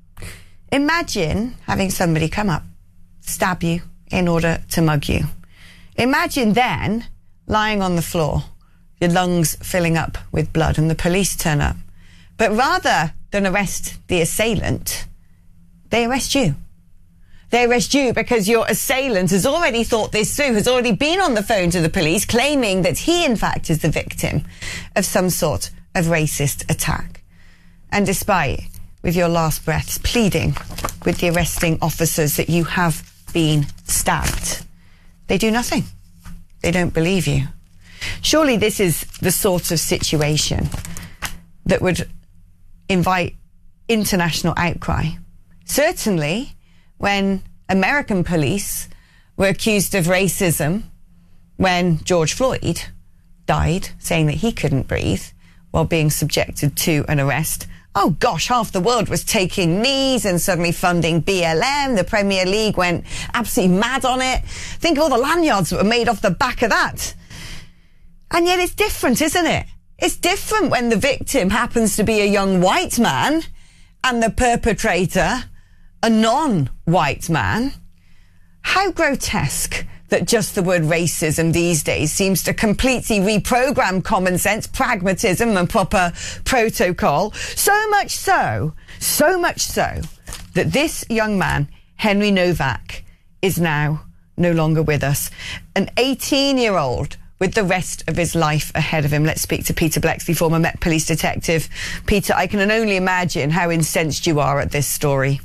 having somebody come up, stab you in order to mug you. Imagine then lying on the floor, your lungs filling up with blood, and the police turn up. But rather than arrest the assailant, they arrest you. They arrest you because your assailant has already thought this through, has already been on the phone to the police, claiming that he, in fact, is the victim of some sort of racist attack. And despite, with your last breaths, pleading with the arresting officers that you have been stabbed, they do nothing. They don't believe you. Surely this is the sort of situation that would invite international outcry. Certainly, when American police were accused of racism when George Floyd died, saying that he couldn't breathe while being subjected to an arrest. Oh gosh, half the world was taking knees and suddenly funding BLM. The Premier League went absolutely mad on it. Think of all the lanyards that were made off the back of that. And yet it's different, isn't it? It's different when the victim happens to be a young white man and the perpetrator a non-white man. How grotesque that just the word racism these days seems to completely reprogram common sense, pragmatism and proper protocol. So much so that this young man, Henry Novak, is now no longer with us. An 18-year-old with the rest of his life ahead of him. Let's speak to Peter Blexley, former Met Police detective. Peter, I can only imagine how incensed you are at this story.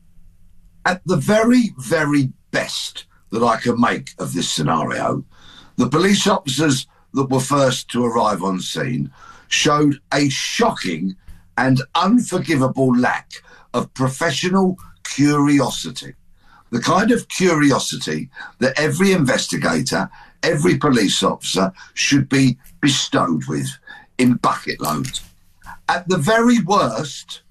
At the very, very best that I can make of this scenario, the police officers that were first to arrive on scene showed a shocking and unforgivable lack of professional curiosity. The kind of curiosity that every investigator, every police officer should be bestowed with in bucket loads. At the very worst,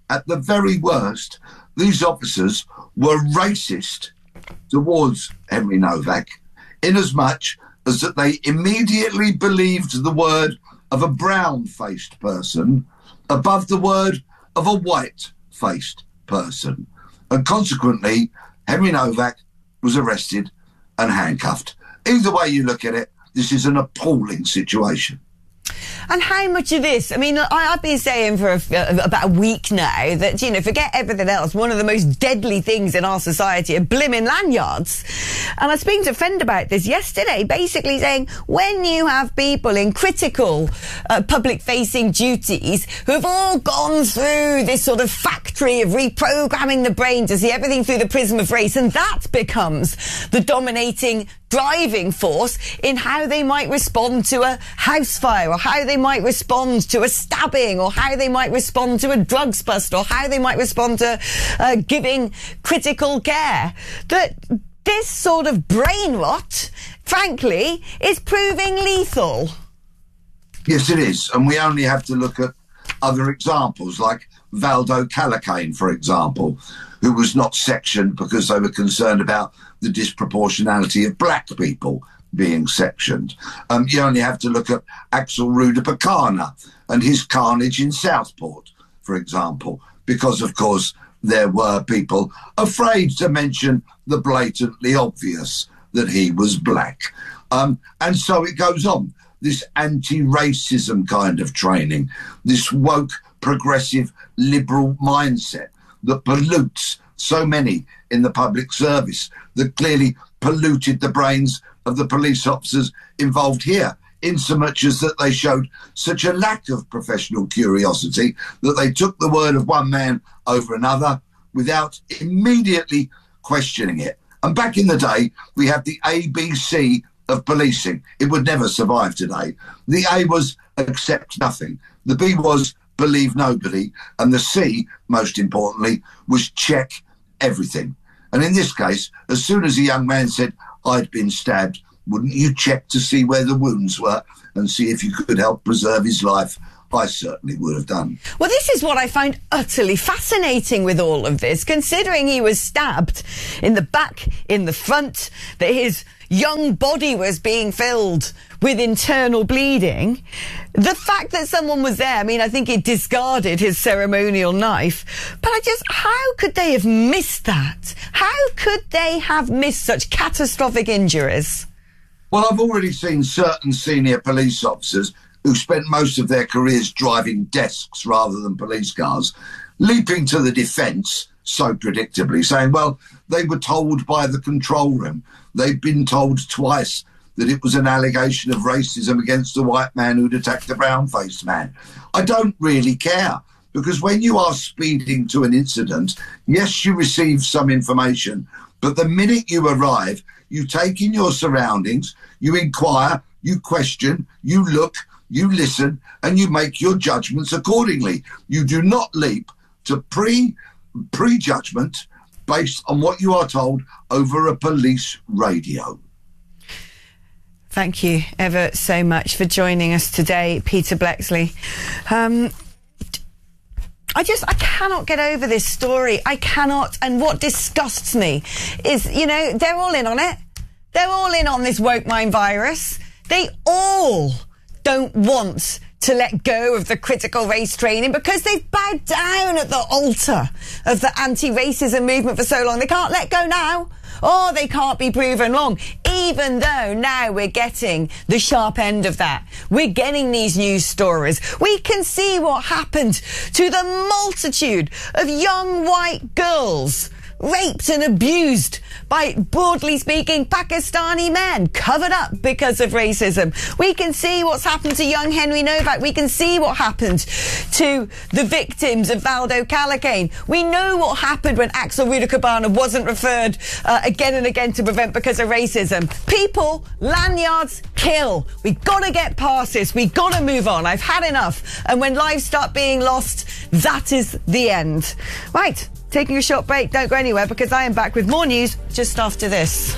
these officers were racist towards Henry Novak, inasmuch as that they immediately believed the word of a brown-faced person above the word of a white-faced person. And consequently, Henry Novak was arrested and handcuffed. Either way you look at it, this is an appalling situation. And how much of this, I mean, I've been saying for about a week now that, you know, forget everything else, one of the most deadly things in our society are blimmin' lanyards. And I was speaking to a friend about this yesterday, basically saying when you have people in critical public-facing duties who have all gone through this sort of factory of reprogramming the brain to see everything through the prism of race, and that becomes the dominating driving force in how they might respond to a house fire, or how they might respond to a stabbing, or how they might respond to a drugs bust, or how they might respond to giving critical care. That this sort of brain rot frankly, is proving lethal. Yes, it is. And we only have to look at other examples, like Valdo Calacane, for example, who was not sectioned because they were concerned about the disproportionality of black people being sectioned. You only have to look at Axel Rudapakana and his carnage in Southport, for example, because, of course, there were people afraid to mention the blatantly obvious that he was black. And so it goes on. This anti-racism kind of training, this woke, progressive, liberal mindset that pollutes so many in the public service, that clearly polluted the brains of the police officers involved here, insomuch as that they showed such a lack of professional curiosity that they took the word of one man over another without immediately questioning it. And back in the day, we had the ABC of policing. It would never survive today. The A was accept nothing. The B was believe nobody. And the C, most importantly, was check everything. And in this case, as soon as a young man said, I'd been stabbed, wouldn't you check to see where the wounds were and see if you could help preserve his life? I certainly would have done. Well, this is what I find utterly fascinating with all of this, considering he was stabbed in the back, in the front, that his young body was being filled with internal bleeding. The fact that someone was there, I mean, I think he discarded his ceremonial knife, but how could they have missed that? How could they have missed such catastrophic injuries? Well, I've already seen certain senior police officers who spent most of their careers driving desks rather than police cars, leaping to the defence so predictably, saying, well, they were told by the control room. They'd been told twice that it was an allegation of racism against the white man who'd attacked the brown-faced man. I don't really care, because when you are speeding to an incident, yes, you receive some information, but the minute you arrive, you take in your surroundings, you inquire, you question, you look, you listen, and you make your judgments accordingly. You do not leap to prejudgment based on what you are told over a police radio. Thank you ever so much for joining us today, Peter Bleksley. I cannot get over this story. I cannot. And what disgusts me is, they're all in on it. They're all in on this woke mind virus. They all don't want to let go of the critical race training because they've bowed down at the altar of the anti-racism movement for so long. They can't let go now. Or they can't be proven wrong, even though now we're getting the sharp end of that. We're getting these news stories. We can see what happened to the multitude of young white girls raped and abused by, broadly speaking, Pakistani men, covered up because of racism. We can see what's happened to young Henry Novak. We can see what happened to the victims of Valdo Calacane. We know what happened when Axel Rudakabana wasn't referred again and again to prevent because of racism. People, lanyards, kill. We've got to get past this. We've got to move on. I've had enough. And when lives start being lost, that is the end. Right. Taking a short break, don't go anywhere because I am back with more news just after this.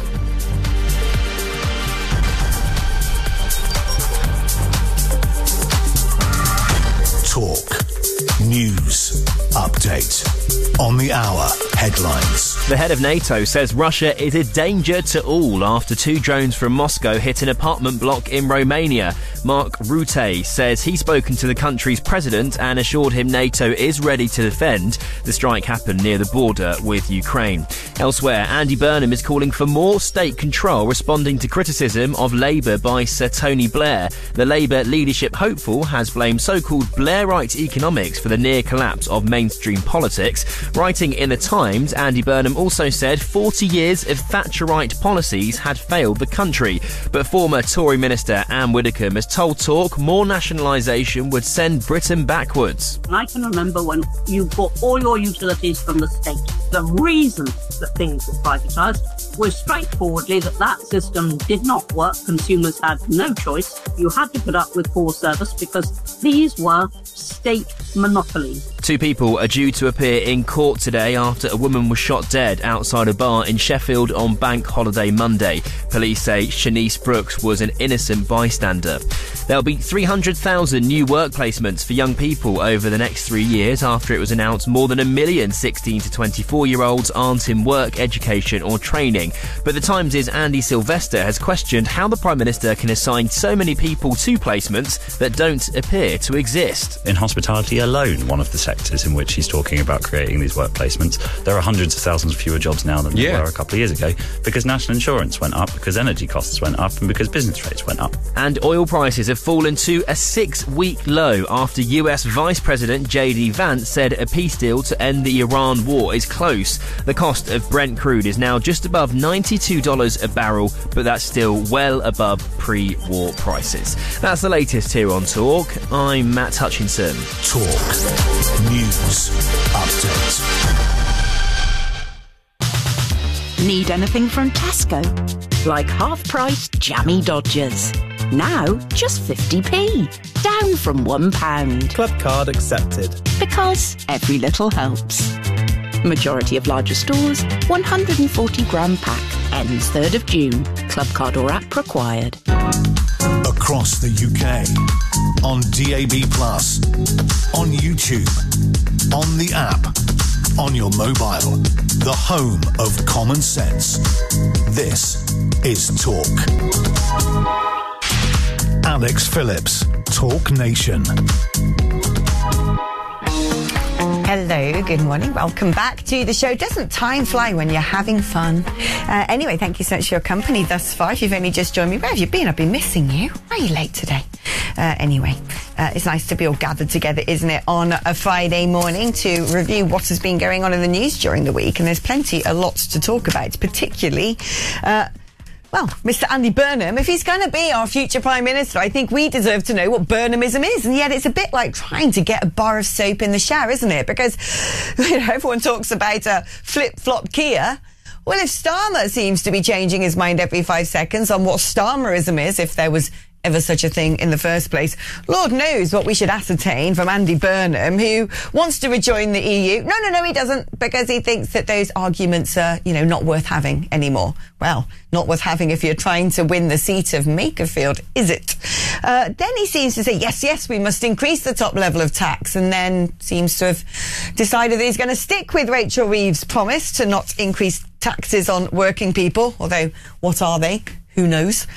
Talk. News. Update. On the hour. Headlines. The head of NATO says Russia is a danger to all after 2 drones from Moscow hit an apartment block in Romania. Mark Rutte says he's spoken to the country's president and assured him NATO is ready to defend. The strike happened near the border with Ukraine. Elsewhere, Andy Burnham is calling for more state control, responding to criticism of Labour by Sir Tony Blair. The Labour leadership hopeful has blamed so-called Blairite economics for the near collapse of mainstream politics. Writing in The Times, Andy Burnham also said 40 years of Thatcherite policies had failed the country. But former Tory minister Anne Widdecombe has told Talk more nationalisation would send Britain backwards. And I can remember when you bought all your utilities from the state. The reason that things were privatised was straightforwardly that system did not work. Consumers had no choice. You had to put up with poor service because these were state monopolies. 2 people are due to appear in court today after a woman was shot dead outside a bar in Sheffield on Bank Holiday Monday. Police say Shanice Brooks was an innocent bystander. There'll be 300,000 new work placements for young people over the next 3 years after it was announced more than 1 million 16 to 24-year-olds aren't in work, education or training. But the Times' Andy Sylvester has questioned how the Prime Minister can assign so many people to placements that don't appear to exist. In hospitality alone, one of the sectors in which he's talking about creating these work placements, there are hundreds of thousands fewer jobs now than there were a couple of years ago because national insurance went up, because energy costs went up and because business rates went up. And oil prices have fallen to a 6-week low after US Vice President J.D. Vance said a peace deal to end the Iran war is close. The cost of Brent crude is now just above $92 a barrel, but that's still well above pre-war prices. That's the latest here on Talk. I'm Matt Hutchinson. Talk News Update. Need anything from Tesco? Like half-price jammy Dodgers. Now just 50p, down from £1. Club card accepted. Because every little helps. Majority of larger stores, 140-gram pack. Ends 3rd of June. Club card or app required. Across the UK, on DAB+, on YouTube, on the app, on your mobile, the home of common sense. This is Talk. Alex Phillips, Talk Nation. Hello, good morning. Welcome back to the show. Doesn't time fly when you're having fun? Anyway, thank you so much for your company thus far. If you've only just joined me, where have you been? I've been missing you. Why are you late today? Anyway, it's nice to be all gathered together, isn't it, on a Friday morning to review what has been going on in the news during the week. And there's a lot to talk about, particularly... Mr. Andy Burnham, if he's going to be our future Prime Minister, I think we deserve to know what Burnhamism is. And yet it's a bit like trying to get a bar of soap in the shower, isn't it? Because everyone talks about a flip-flop Kia. Well, if Starmer seems to be changing his mind every 5 seconds on what Starmerism is, if there was ever such a thing in the first place, Lord knows what we should ascertain from Andy Burnham, who wants to rejoin the EU. No, he doesn't, because he thinks that those arguments are, not worth having anymore. Well, not worth having if you're trying to win the seat of Makerfield, is it? Then he seems to say, yes, we must increase the top level of tax, and then seems to have decided that he's going to stick with Rachel Reeves' promise to not increase taxes on working people, although what are they? Who knows?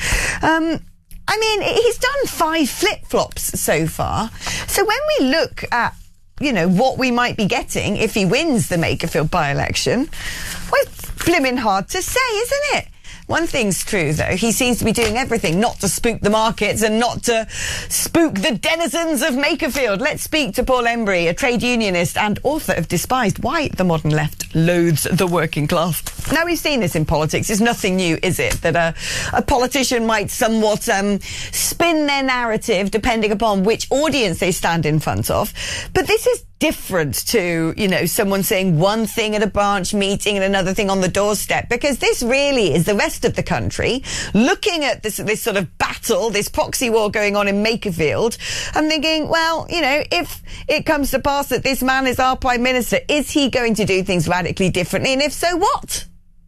He's done 5 flip-flops so far. So when we look at, what we might be getting if he wins the Makerfield by-election, well, it's blimmin' hard to say, isn't it? One thing's true, though. He seems to be doing everything not to spook the markets and not to spook the denizens of Makerfield. Let's speak to Paul Embry, a trade unionist and author of Despised: Why the Modern Left Loathes the Working Class. Now, we've seen this in politics. It's nothing new, is it? That a politician might somewhat spin their narrative depending upon which audience they stand in front of. But this is different to, someone saying one thing at a branch meeting and another thing on the doorstep, because this really is the rest of the country looking at this sort of battle, this proxy war going on in Makerfield, and thinking, well, if it comes to pass that this man is our Prime Minister, is he going to do things radically differently? And if so, what?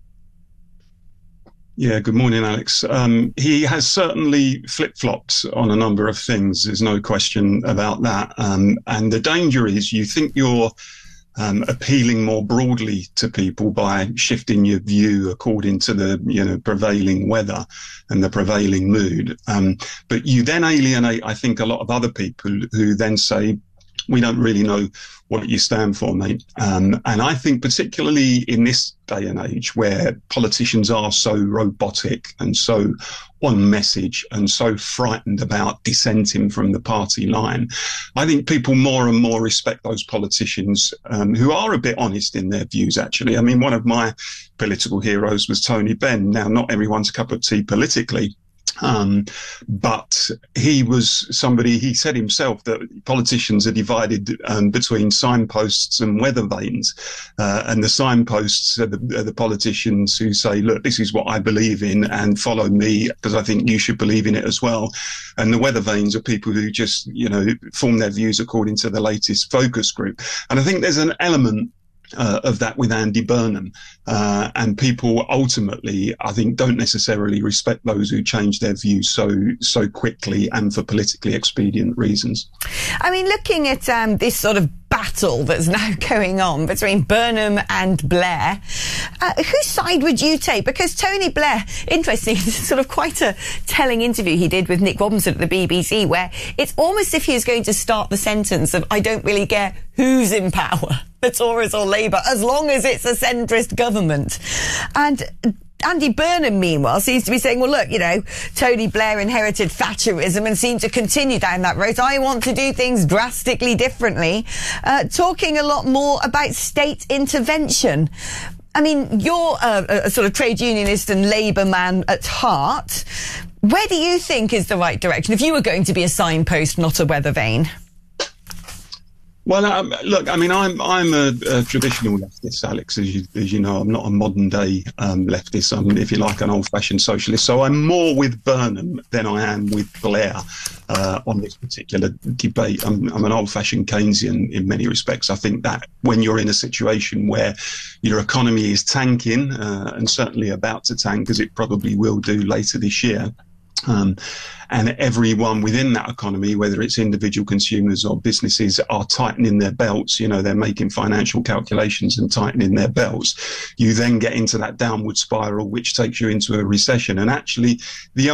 Yeah, good morning, Alex. He has certainly flip-flopped on a number of things. There's no question about that. And the danger is you think you're appealing more broadly to people by shifting your view according to the prevailing weather and the prevailing mood. But you then alienate, I think, a lot of other people who then say, we don't really know what you stand for, mate. And I think particularly in this day and age where politicians are so robotic and so on message and so frightened about dissenting from the party line, I think people more and more respect those politicians who are a bit honest in their views, actually. I mean, one of my political heroes was Tony Benn. Now, not everyone's cup of tea politically, But he was somebody, he said himself that politicians are divided between signposts and weather vanes. And the signposts are the politicians who say, look, this is what I believe in and follow me because I think you should believe in it as well. And the weather vanes are people who just, form their views according to the latest focus group. And I think there's an element of that with Andy Burnham. And people ultimately, I think, don't necessarily respect those who change their views so quickly and for politically expedient reasons. I mean, looking at this sort of battle that's now going on between Burnham and Blair, whose side would you take? Because Tony Blair, interesting, sort of quite a telling interview he did with Nick Robinson at the BBC, where it's almost if he was going to start the sentence of, I don't really care who's in power, the Tories or Labour, as long as it's a centrist government. And Andy Burnham, meanwhile, seems to be saying, well, look, Tony Blair inherited Thatcherism and seemed to continue down that road. I want to do things drastically differently, talking a lot more about state intervention. I mean, you're a sort of trade unionist and Labour man at heart. Where do you think is the right direction if you were going to be a signpost, not a weather vane? Well, look, I mean, I'm a traditional leftist, Alex, as you know. I'm not a modern day leftist. I'm, if you like, an old-fashioned socialist. So I'm more with Burnham than I am with Blair on this particular debate. I'm an old-fashioned Keynesian in many respects. I think that when you're in a situation where your economy is tanking, and certainly about to tank, as it probably will do later this year, and everyone within that economy, whether it's individual consumers or businesses, are tightening their belts. They're making financial calculations and tightening their belts. You then get into that downward spiral, which takes you into a recession. And actually, the